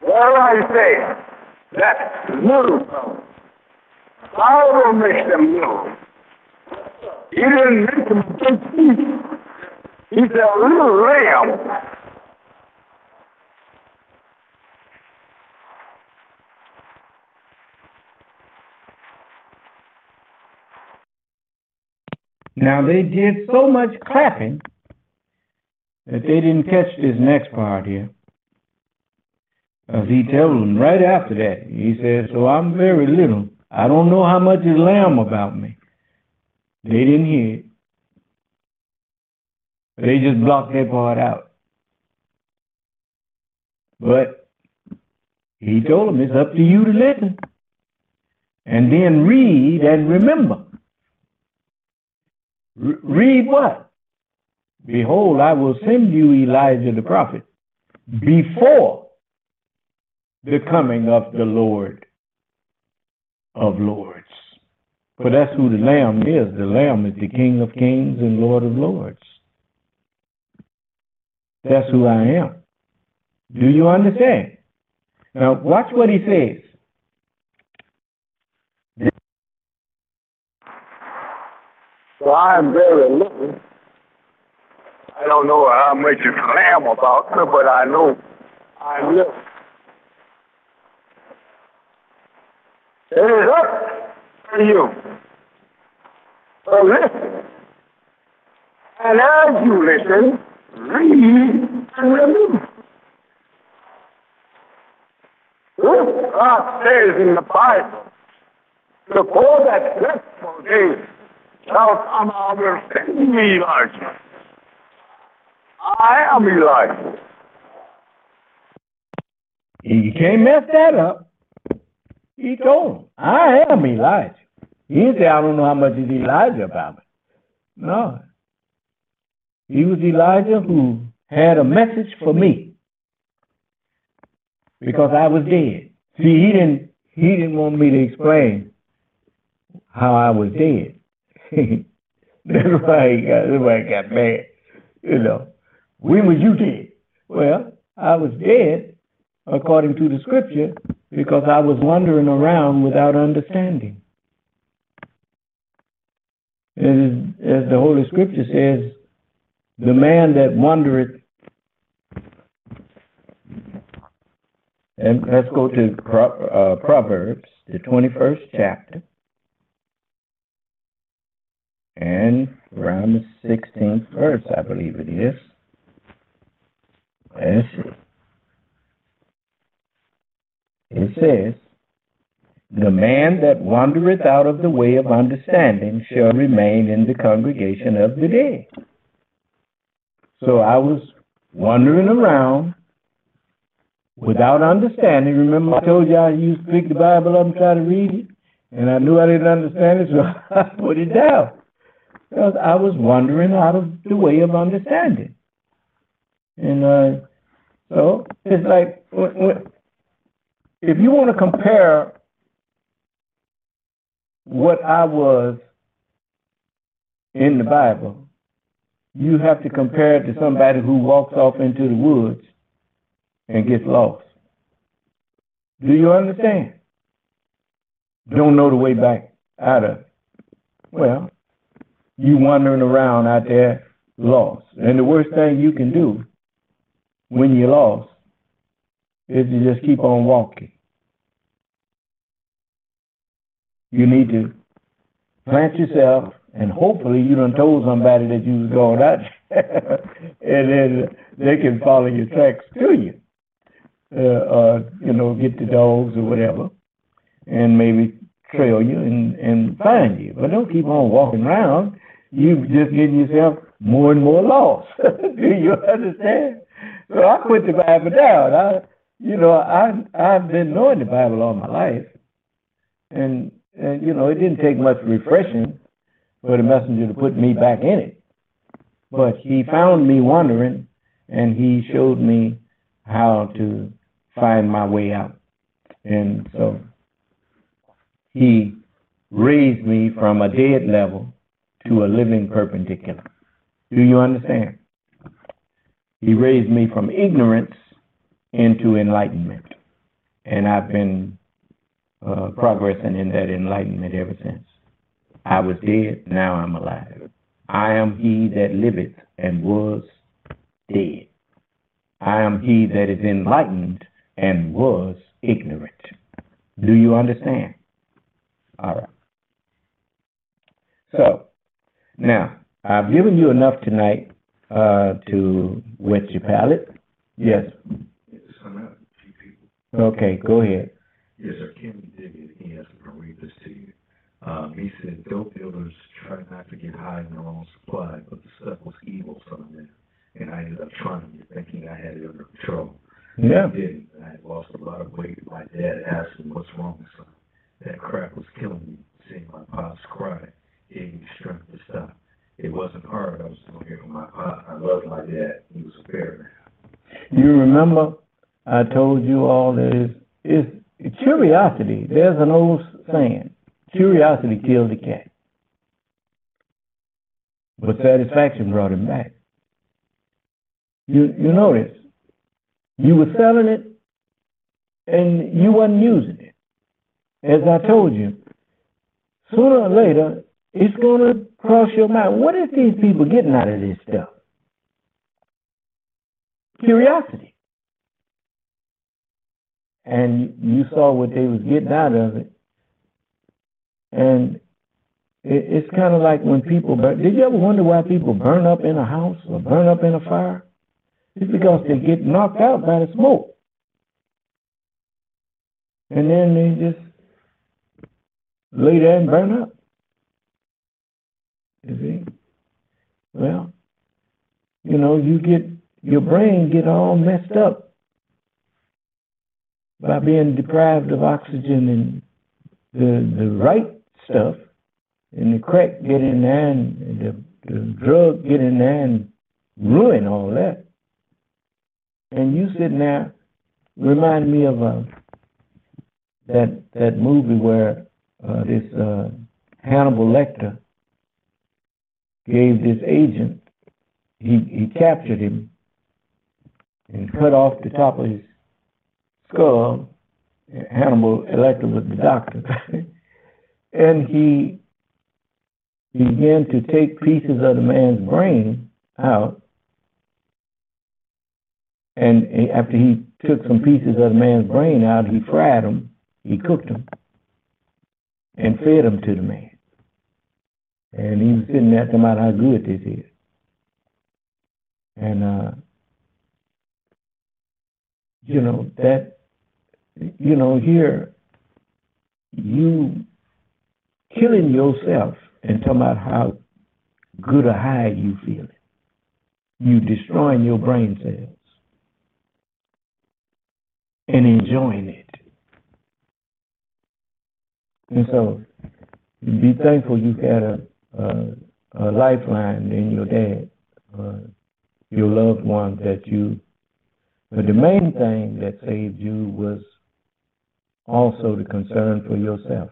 Well, I say, that little, Bible makes them little. He didn't make them big feet. He's a little lamb. Now they did so much clapping that they didn't catch this next part here. As he tells them right after that, he says, so I'm very little. I don't know how much is lamb about me. They didn't hear it. They just blocked that part out. But he told them it's up to you to listen. And then read and remember. Read what? Behold, I will send you Elijah the prophet before the coming of the Lord of Lords. For that's who the Lamb is. The Lamb is the King of Kings and Lord of Lords. That's who I am. Do you understand? Now, watch what he says. So I'm very little. I don't know how much is lamb about me, but I know I'm little. It is up to you. So listen. And as you listen, read and remember. Look, God says in the Bible, before that dreadful day shall come, I will send Elijah. I am Elijah. You can't mess that up. He told him, I am Elijah. He didn't say, I don't know how much is Elijah about me. No. He was Elijah who had a message for me because I was dead. See, he didn't want me to explain how I was dead. That's why he got mad. You know, when was you dead? Well, I was dead according to the scripture because I was wandering around without understanding. As the Holy Scripture says, the man that wandereth, and let's go to Proverbs, the 21st chapter, and around the 16th verse, I believe it is. Let's see. It says, the man that wandereth out of the way of understanding shall remain in the congregation of the dead. So I was wandering around without understanding. Remember I told you I used to pick the Bible up and try to read it? And I knew I didn't understand it, so I put it down. Because I was wandering out of the way of understanding. And so it's like, if you want to compare what I was in the Bible, you have to compare it to somebody who walks off into the woods and gets lost. Do you understand? Don't know the way back out of it. Well, you wandering around out there lost. And the worst thing you can do when you're lost is to just keep on walking. You need to plant yourself, and hopefully you done told somebody that you was going out and then they can follow your tracks to you. Or, get the dogs or whatever, and maybe trail you and find you. But don't keep on walking around. You just getting yourself more and more lost. Do you understand? So I put the Bible down. I've been knowing the Bible all my life. And it didn't take much refreshing for the messenger to put me back in it. But he found me wandering, and he showed me how to find my way out. And so he raised me from a dead level to a living perpendicular. Do you understand? He raised me from ignorance into enlightenment. And I've been progressing in that enlightenment ever since. I was dead, now I'm alive. I am he that liveth and was dead. I am he that is enlightened and was ignorant. Do you understand? All right. So, now, I've given you enough tonight to whet your palate. Yes. Okay, go ahead. Yes, sir. Kenny Diggins, he has to read this to you. He said, dope dealers try not to get high in their own supply, but the stuff was evil from them. And I ended up trying it, thinking I had it under control. Yeah. I didn't. I had lost a lot of weight. My dad asked me, what's wrong, son? That crap was killing me. Seeing my pops cry gave me strength to stop. It wasn't hard. I was doing it for my pop. I loved my dad. He was a bear. You remember I told you all that it's curiosity. There's an old saying, curiosity killed the cat. But satisfaction brought him back. You notice, you were selling it and you wasn't using it. As I told you, sooner or later, it's going to cross your mind. What is these people getting out of this stuff? Curiosity. And you saw what they was getting out of it. And it's kind of like when people burn. Did you ever wonder why people burn up in a house or burn up in a fire? It's because they get knocked out by the smoke. And then they just lay there and burn up. You see? Well, your brain get all messed up by being deprived of oxygen and the right stuff, and the crack get in there and the drug get in there and ruin all that. And you sitting there remind me of that movie where this Hannibal Lecter gave this agent, he captured him and cut off the top of his skull. Hannibal Lecter was the doctor. And he began to take pieces of the man's brain out. And after he took some pieces of the man's brain out, he fried them, he cooked them, and fed them to the man. And he was sitting there talking about how good this is. And, here, you killing yourself and talking about how good a high you feel it. You destroying your brain cells and enjoying it. And so, be thankful you had a lifeline in your dad, your loved one but the main thing that saved you was also the concern for yourself.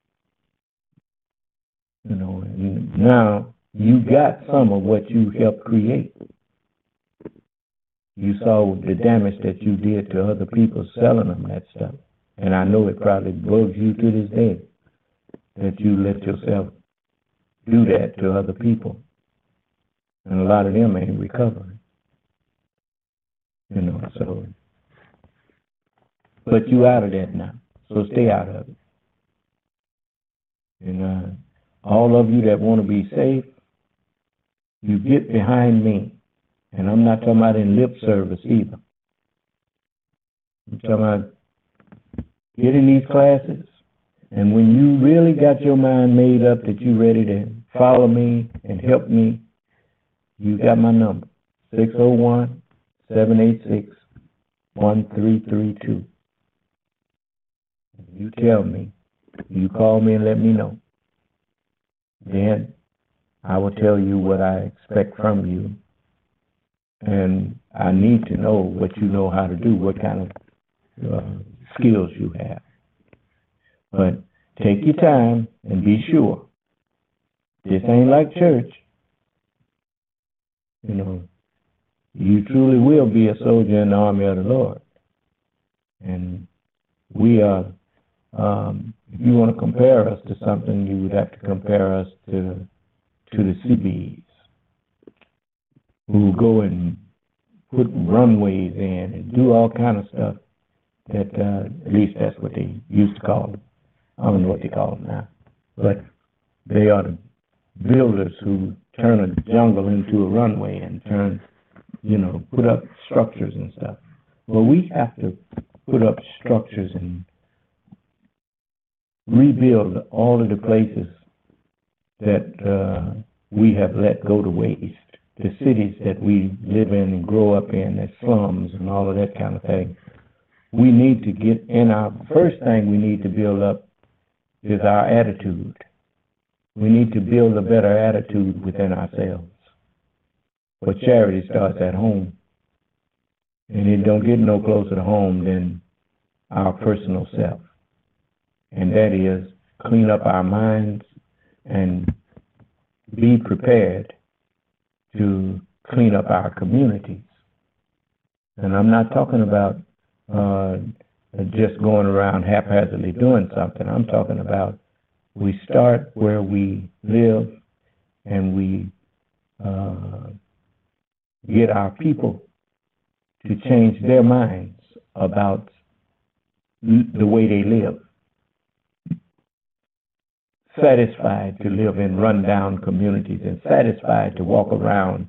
And now you got some of what you helped create. You saw the damage that you did to other people selling them that stuff. And I know it probably bugs you to this day that you let yourself do that to other people. And a lot of them ain't recovering. But you out of that now. So stay out of it. And all of you that want to be safe, you get behind me. And I'm not talking about in lip service either. I'm talking about getting these classes. And when you really got your mind made up that you're ready to follow me and help me, you got my number, 601-786-1332. You tell me, you call me and let me know. Then I will tell you what I expect from you. And I need to know what you know how to do, what kind of skills you have. But take your time and be sure. This ain't like church. You truly will be a soldier in the army of the Lord. And We are, if you want to compare us to something, you would have to compare us to the CBs, who go and put runways in and do all kind of stuff that, at least that's what they used to call them. I don't know what they call them now. But they are the builders who turn a jungle into a runway and put up structures and stuff. Well, we have to put up structures and rebuild all of the places that we have let go to waste. The cities that we live in and grow up in, the slums and all of that kind of thing. We need to get in our first thing we need to build up is our attitude. We need to build a better attitude within ourselves. But charity starts at home. And it don't get no closer to home than our personal self. And that is clean up our minds and be prepared to clean up our communities. And I'm not talking about just going around haphazardly doing something. I'm talking about we start where we live and we get our people to change their minds about the way they live. Satisfied to live in rundown communities and satisfied to walk around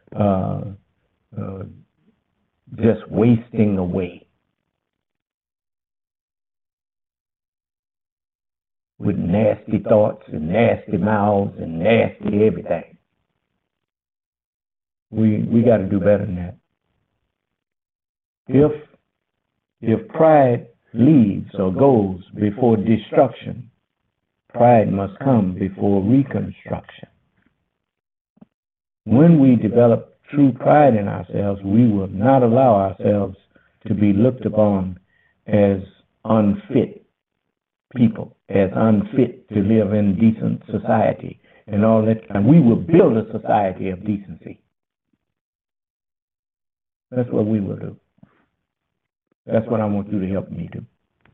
just wasting away with nasty thoughts and nasty mouths and nasty everything. We got to do better than that. If pride leads or goes before destruction, pride must come before reconstruction. When we develop true pride in ourselves, we will not allow ourselves to be looked upon as unfit people, as unfit to live in decent society and all that. And we will build a society of decency. That's what we will do. That's what I want you to help me do.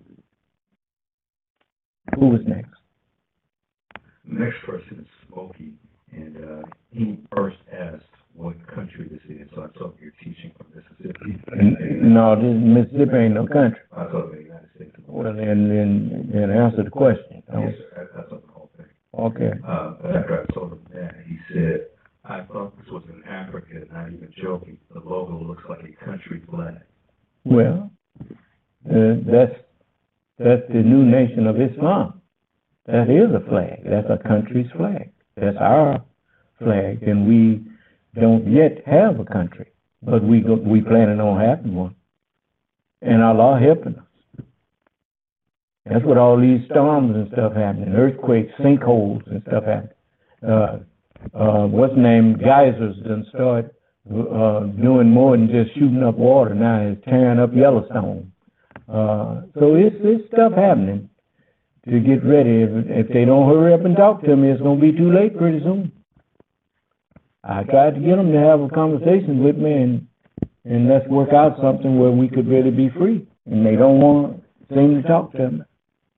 Who was next? Next person is Smokey, and he first asked what country this is, so I thought you're teaching from Mississippi. No, Mississippi ain't no country. I thought the United States. Well, then answer the question. Yes, sir, that's the whole thing. Okay. After I told him that, he said, I thought this was in Africa, not even joking. The logo looks like a country flag. Well, that's the new nation of Islam. That is a flag. That's a country's flag. That's our flag, and we don't yet have a country, but we planning on having one, and Allah helping us. That's what all these storms and stuff happening, earthquakes, sinkholes and stuff happening. What's the name? Geysers done start doing more than just shooting up water. Now it's tearing up Yellowstone. So it's stuff happening. To get ready. If they don't hurry up and talk to me, it's going to be too late pretty soon. I tried to get them to have a conversation with me and let's work out something where we could really be free. And they don't want to seem to talk to me.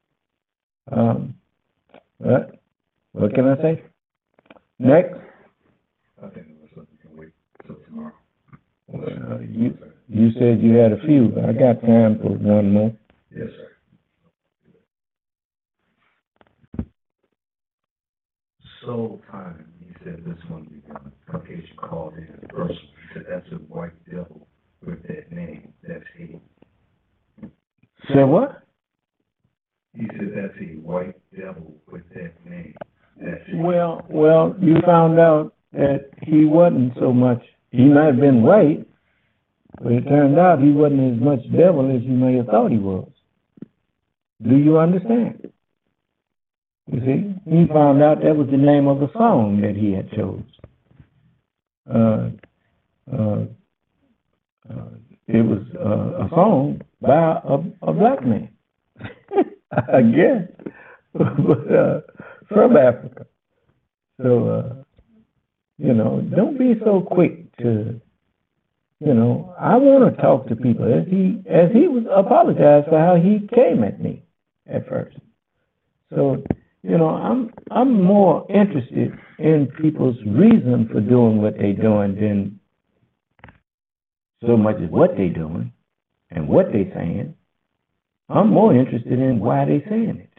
What can I say? Next. I think it was something you can wait till tomorrow. You said you had a few. I got time for one more. Yes, sir. Soul Time, he said this one, the Caucasian called in a person. He said that's a white devil with that name. That's he. Say what? He said that's a white devil with that name. That's he. Well, you found out that he wasn't so much. He might have been white, but it turned out he wasn't as much devil as you may have thought he was. Do you understand? You see, he found out that was the name of the song that he had chose. It was a song by a black man, I guess, but from Africa. So, don't be so quick to You know, I want to talk to people as he was apologized for how he came at me at first. So, you know, I'm more interested in people's reason for doing what they're doing than so much as what they're doing and what they're saying. I'm more interested in why they're saying it.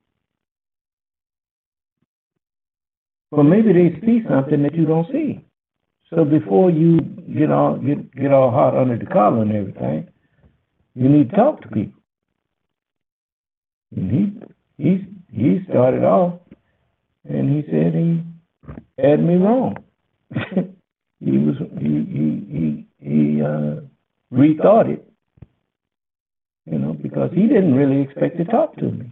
Well, maybe they see something that you don't see. So before you get all hot under the collar and everything, you need to talk to people. And he started off, and he said he had me wrong. he rethought it, you know, because he didn't really expect to talk to me,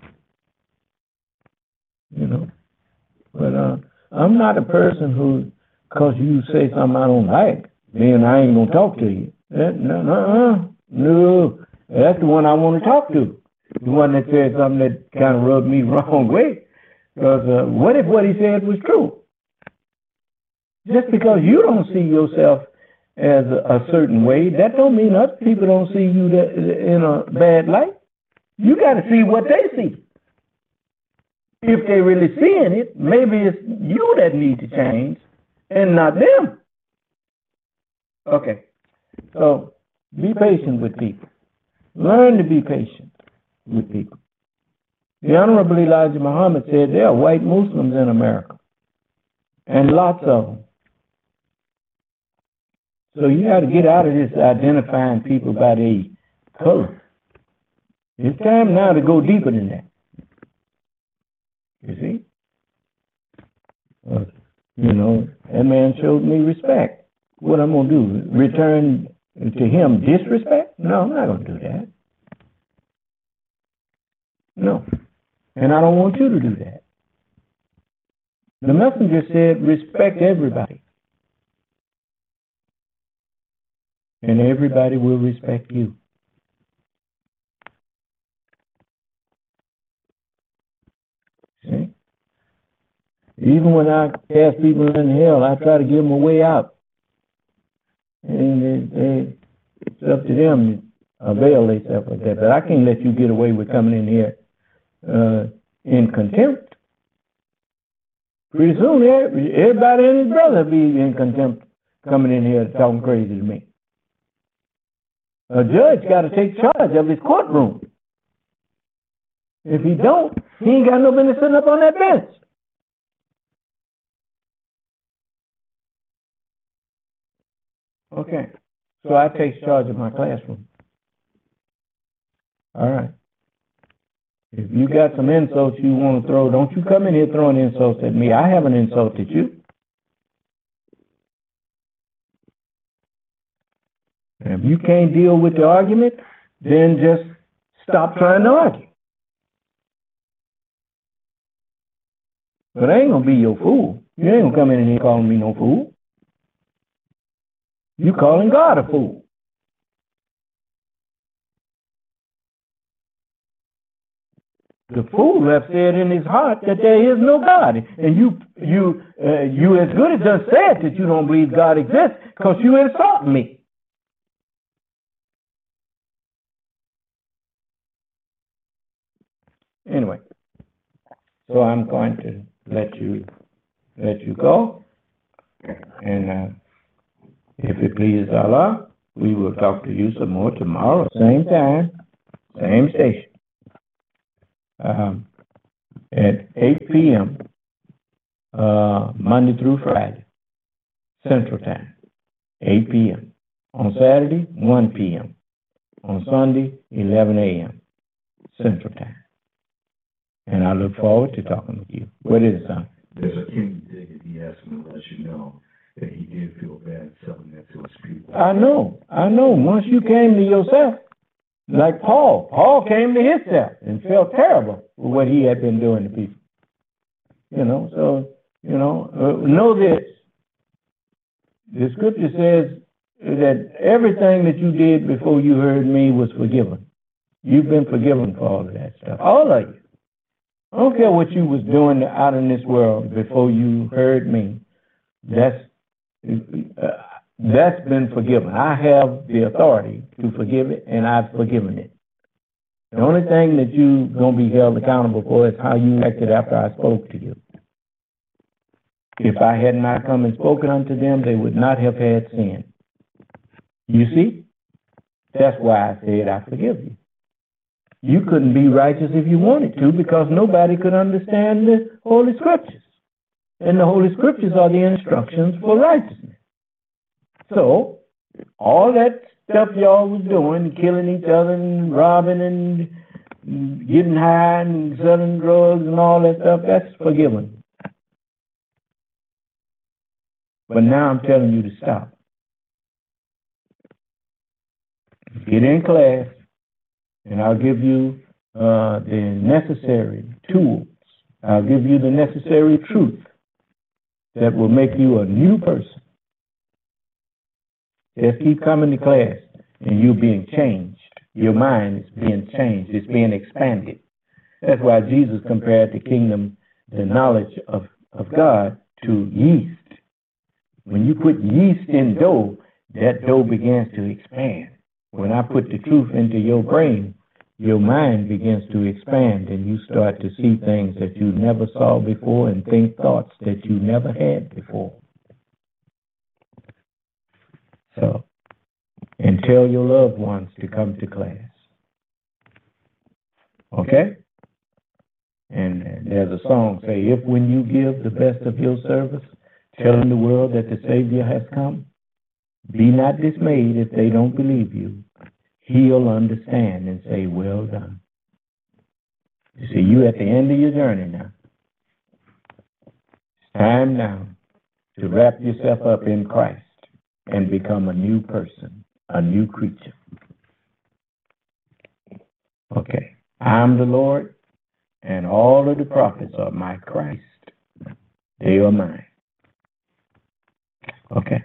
you know. But I'm not a person who, because you say something I don't like, then I ain't gonna talk to you. No, that's the one I want to talk to. The one that said something that kind of rubbed me wrong way. Because what if what he said was true? Just because you don't see yourself as a certain way, that don't mean other people don't see you in a bad light. You got to see what they see. If they really seeing it, maybe it's you that need to change and not them. Okay, so be patient with people. Learn to be patient with people. The Honorable Elijah Muhammad said there are white Muslims in America, and lots of them. So you got to get out of this identifying people by their color. It's time now to go deeper than that. You see? You know, that man showed me respect. What I'm going to do? Return to him disrespect? No, I'm not going to do that. No. And I don't want you to do that. The messenger said, respect everybody. And everybody will respect you. See? Even when I cast people in hell, I try to give them a way out. And it's up to them to avail themselves of that. But I can't let you get away with coming in here in contempt. Pretty soon, everybody and his brother be in contempt coming in here talking crazy to me. A judge got to take charge of his courtroom. If he don't, he ain't got no business sitting up on that bench. Okay, so I take charge of my classroom. All right. If you got some insults you want to throw, don't you come in here throwing insults at me. I haven't insulted you. And if you can't deal with the argument, then just stop trying to argue. But I ain't going to be your fool. You ain't going to come in here calling me no fool. You calling God a fool. The fool have said in his heart that there is no God. And you as good as done said that you don't believe God exists because you insult me. Anyway, so I'm going to let you go. And if it pleases Allah, we will talk to you some more tomorrow, same time, same station. At 8 p.m., Monday through Friday, Central Time, 8 p.m. On Saturday, 1 p.m. On Sunday, 11 a.m. Central Time. And I look forward to talking with you. What is it, son? There's a King Diggity, he asked me to let you know that he did feel bad selling that to his people. I know. Once you came to yourself, like Paul came to himself and felt terrible with what he had been doing to people. Know this. The scripture says that everything that you did before you heard me was forgiven. You've been forgiven for all of that stuff. All of you. I don't care what you was doing out in this world before you heard me. that's been forgiven. I have the authority to forgive it, and I've forgiven it. The only thing that you're going to be held accountable for is how you acted after I spoke to you. If I had not come and spoken unto them, they would not have had sin. You see? That's why I said I forgive you. You couldn't be righteous if you wanted to, because nobody could understand the Holy Scriptures. And the Holy Scriptures are the instructions for righteousness. So, all that stuff y'all was doing, killing each other and robbing and getting high and selling drugs and all that stuff, that's forgiven. But now I'm telling you to stop. Get in class, and I'll give you the necessary tools. I'll give you the necessary truth that will make you a new person. Just keep coming to class, and you're being changed. Your mind is being changed. It's being expanded. That's why Jesus compared the kingdom, the knowledge of God, to yeast. When you put yeast in dough, that dough begins to expand. When I put the truth into your brain, your mind begins to expand, and you start to see things that you never saw before and think thoughts that you never had before. So, and tell your loved ones to come to class. Okay? And there's a song, say, if when you give the best of your service, telling the world that the Savior has come, be not dismayed if they don't believe you. He'll understand and say, well done. You see, you at the end of your journey now. It's time now to wrap yourself up in Christ and become a new person, a new creature. Okay. I'm the Lord, and all of the prophets are my Christ. They are mine. Okay.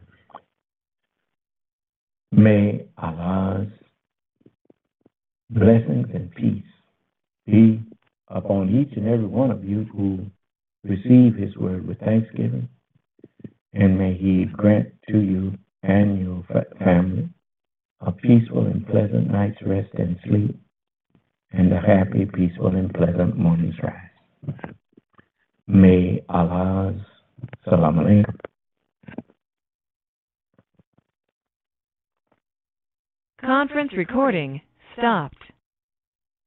May Allah's blessings and peace be upon each and every one of you who receive his word with thanksgiving, and may he grant to you and your family a peaceful and pleasant night's rest and sleep, and a happy, peaceful, and pleasant morning's rise. May Allah's salam alaikum. Conference recording stopped.